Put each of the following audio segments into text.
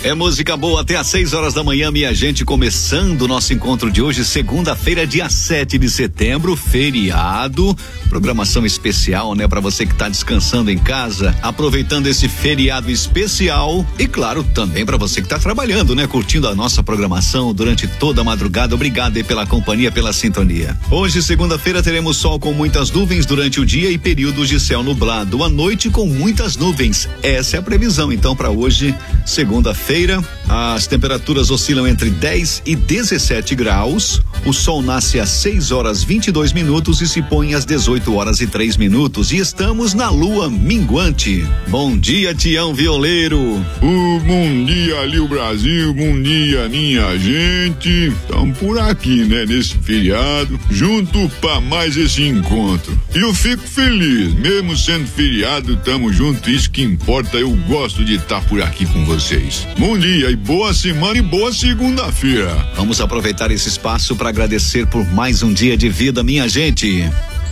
É música boa até às 6 horas da manhã, minha gente, começando o nosso encontro de hoje, segunda-feira, dia 7 de setembro, feriado, programação especial, né? Pra você que tá descansando em casa, aproveitando esse feriado especial e claro, também pra você que tá trabalhando, né? Curtindo a nossa programação durante toda a madrugada. Obrigado aí pela companhia, pela sintonia. Hoje, segunda-feira, teremos sol com muitas nuvens durante o dia e períodos de céu nublado. À noite com muitas nuvens. Essa é a previsão, então, pra hoje, segunda-feira. As temperaturas oscilam entre 10 e 17 graus. O sol nasce às 6 horas 22 minutos e se põe às 18 horas e 3 minutos. E estamos na lua minguante. Bom dia, Tião Violeiro. Bom dia, Lio Brasil. Bom dia, minha gente. Estamos por aqui, né? Nesse feriado, junto para mais esse encontro. E eu fico feliz, mesmo sendo feriado, estamos juntos. Isso que importa. Eu gosto de estar por aqui com vocês. Bom dia e boa semana e boa segunda-feira. Vamos aproveitar esse espaço para agradecer por mais um dia de vida, minha gente.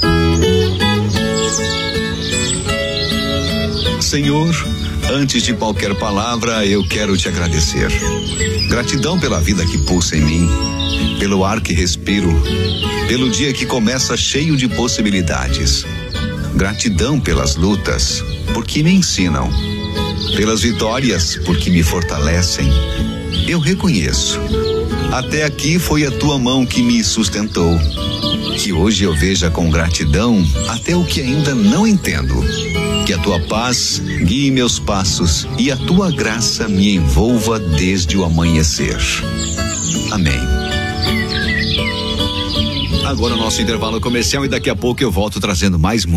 Senhor, antes de qualquer palavra, eu quero te agradecer. Gratidão pela vida que pulsa em mim, pelo ar que respiro, pelo dia que começa cheio de possibilidades. Gratidão pelas lutas, porque me ensinam. Pelas vitórias, porque me fortalecem. Eu reconheço. Até aqui foi a tua mão que me sustentou. Que hoje eu veja com gratidão até o que ainda não entendo. Que a tua paz guie meus passos e a tua graça me envolva desde o amanhecer. Amém. Agora o nosso intervalo comercial e daqui a pouco eu volto trazendo mais música.